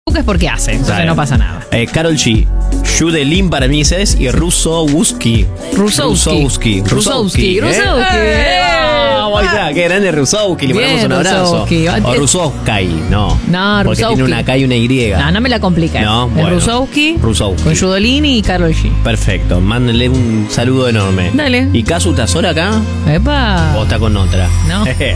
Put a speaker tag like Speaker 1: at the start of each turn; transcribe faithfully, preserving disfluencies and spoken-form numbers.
Speaker 1: es porque hace, entonces
Speaker 2: Claro.
Speaker 1: no pasa nada.
Speaker 2: Eh, Karol G. Judelin para mí es y Rusowski.
Speaker 1: Rusowski.
Speaker 2: Rusowski.
Speaker 1: Rusowski.
Speaker 2: ¿eh?
Speaker 1: Rusowski.
Speaker 2: Eh, vamos, ahí está, qué grande Rusowski. Le
Speaker 1: Bien,
Speaker 2: mandamos un abrazo.
Speaker 1: Rusowski.
Speaker 2: O Rusowski, no.
Speaker 1: No,
Speaker 2: Porque
Speaker 1: Rusowski.
Speaker 2: tiene una K y una Y.
Speaker 1: No, no me la compliques.
Speaker 2: No,
Speaker 1: Es
Speaker 2: bueno.
Speaker 1: Rusowski,
Speaker 2: Rusowski.
Speaker 1: con Judolini y Karol G.
Speaker 2: Perfecto, mándenle un saludo enorme.
Speaker 1: Dale.
Speaker 2: ¿Y Casu está sola acá?
Speaker 1: Epa.
Speaker 2: ¿O está con otra?
Speaker 1: No.